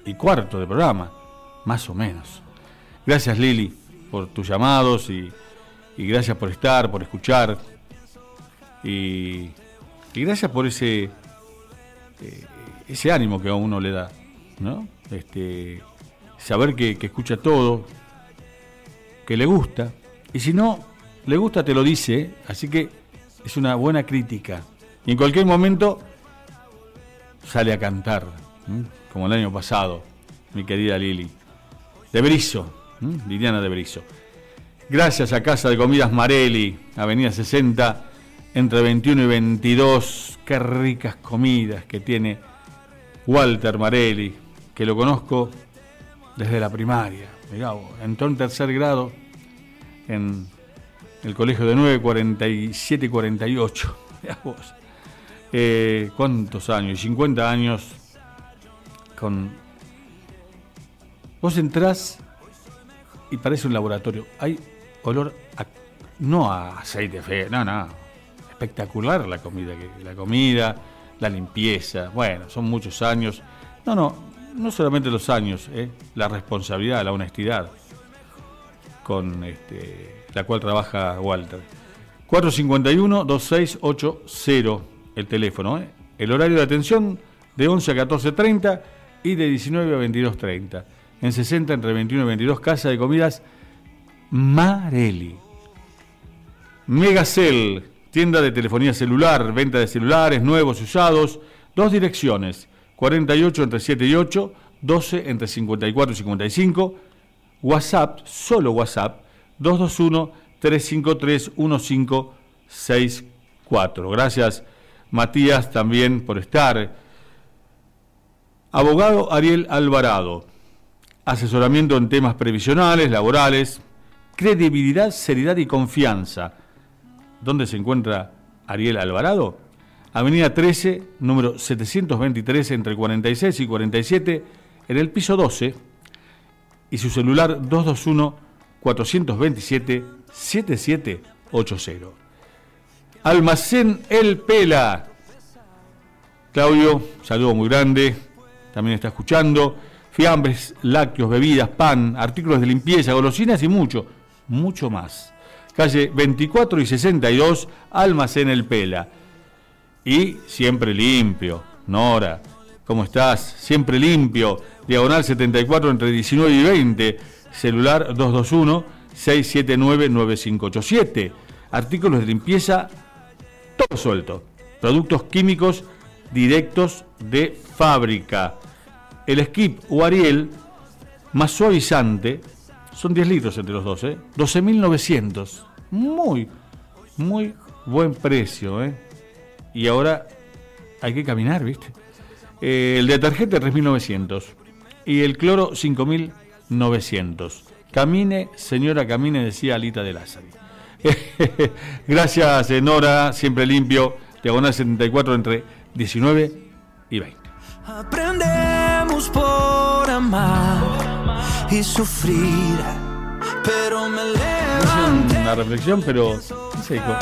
2:15 de programa, más o menos. Gracias, Lili, por tus llamados y gracias por estar, por escuchar y gracias por ese ánimo que a uno le da, ¿no? Saber que escucha todo, que le gusta, y si no le gusta te lo dice, así que es una buena crítica. Y en cualquier momento sale a cantar, como el año pasado, mi querida Lili. De Berizo, Liliana de Berizo. Gracias a Casa de Comidas Marelli, Avenida 60, entre 21 y 22. Qué ricas comidas que tiene Walter Marelli, que lo conozco desde la primaria. Mirá, entró en 3er grado en el colegio de 9, 47 y 48. Mirá vos. ¿Cuántos años? 50 años con... Vos entrás y parece un laboratorio. Hay olor no a aceite feo, no. Espectacular la comida, la limpieza. Bueno, son muchos años. No solamente los años, la responsabilidad, la honestidad con la cual trabaja Walter. 451-2680, el teléfono. El horario de atención de 11 a 14:30 y de 19 a 22:30. En 60, entre 21 y 22, Casa de Comidas Marelli. Megacel, tienda de telefonía celular, venta de celulares nuevos y usados. 2 direcciones, 48 entre 7 y 8, 12 entre 54 y 55. WhatsApp, solo WhatsApp, 221-353-1564. Gracias, Matías, también por estar. Abogado Ariel Alvarado. Asesoramiento en temas previsionales, laborales, credibilidad, seriedad y confianza. ¿Dónde se encuentra Ariel Alvarado? Avenida 13, número 723, entre 46 y 47, en el piso 12, y su celular 221-427-7780. Almacén El Pela. Claudio, saludo muy grande, también está escuchando. Fiambres, lácteos, bebidas, pan, artículos de limpieza, golosinas y mucho más. Calle 24 y 62, Almacén El Pela. Y siempre limpio. Nora, ¿cómo estás? Siempre limpio. Diagonal 74 entre 19 y 20. Celular 221-679-9587. Artículos de limpieza, todo suelto. Productos químicos directos de fábrica. El Skip o Ariel, más suavizante, son 10 litros entre los dos, 12.900. Muy buen precio, Y ahora hay que caminar, ¿viste? El detergente 3.900 y el cloro 5.900. Camine, señora, camine, decía Alita de Lázari. Gracias, Nora, siempre limpio. Diagonal 74 entre 19 y 20. Aprendemos por amar y sufrir, pero me levanté. No es una reflexión, pero ¿qué se dijo?